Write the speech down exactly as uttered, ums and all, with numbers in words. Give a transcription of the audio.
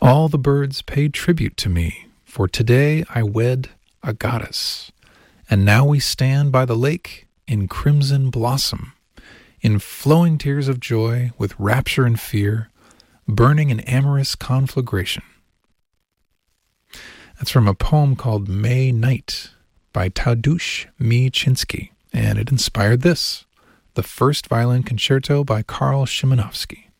All the birds paid tribute to me, for today I wed a goddess. And now we stand by the lake in crimson blossom, in flowing tears of joy, with rapture and fear, burning in amorous conflagration. That's from a poem called May Night by Tadeusz Mieszynski, and it inspired this, the First Violin Concerto by Karl Szymanowski.